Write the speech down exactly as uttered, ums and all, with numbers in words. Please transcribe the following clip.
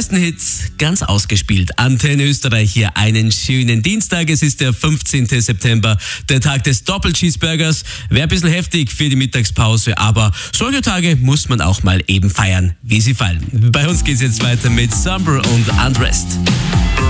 größten Hits ganz ausgespielt. Antenne Österreich hier einen schönen Dienstag. Es ist der fünfzehnten September, der Tag des Doppel-Cheeseburgers. Wäre ein bisschen heftig für die Mittagspause, aber solche Tage muss man auch mal eben feiern, wie sie fallen. Bei uns geht's jetzt weiter mit Summer und Undressed.